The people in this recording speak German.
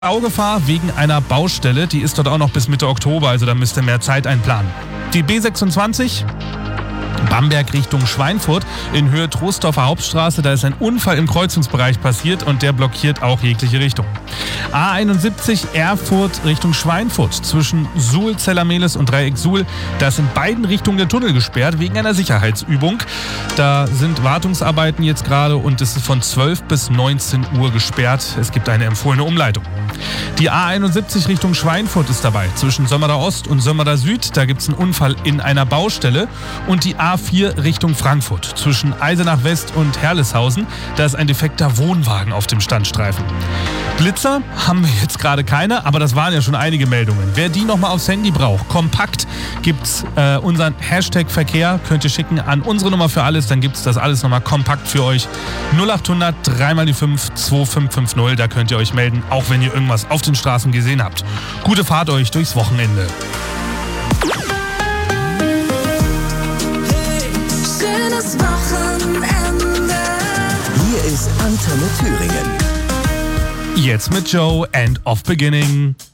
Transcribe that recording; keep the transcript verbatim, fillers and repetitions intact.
Staugefahr wegen einer Baustelle, die ist dort auch noch bis Mitte Oktober, also da müsst ihr mehr Zeit einplanen. Die B sechsundzwanzig, Bamberg Richtung Schweinfurt in Höhe Troisdorfer Hauptstraße, da ist ein Unfall im Kreuzungsbereich passiert und der blockiert auch jegliche Richtung. A einundsiebzig Erfurt Richtung Schweinfurt zwischen Suhl, Zellermehlis und Dreieck Suhl, da ist in beiden Richtungen der Tunnel gesperrt wegen einer Sicherheitsübung. Da sind Wartungsarbeiten jetzt gerade und es ist von zwölf bis neunzehn Uhr gesperrt. Es gibt eine empfohlene Umleitung. Die A einundsiebzig Richtung Schweinfurt ist dabei. Zwischen Sömmerda Ost und Sömmerda Süd, da gibt es einen Unfall in einer Baustelle. Und die A vier Richtung Frankfurt. Zwischen Eisenach West und Herleshausen, da ist ein defekter Wohnwagen auf dem Standstreifen. Blitzer haben wir jetzt gerade keine, aber das waren ja schon einige Meldungen. Wer die nochmal aufs Handy braucht, kompakt, gibt's äh, unseren Hashtag Verkehr, könnt ihr schicken an unsere Nummer für alles, dann gibt's das alles nochmal kompakt für euch. null achthundert drei mal die fünf zwei fünf fünf null, da könnt ihr euch melden, auch wenn ihr irgendwas auf den Straßen gesehen habt. Gute Fahrt euch durchs Wochenende. Schönes Wochenende. Hier ist Antenne Thüringen. Jetzt mit Joe, End of Beginning.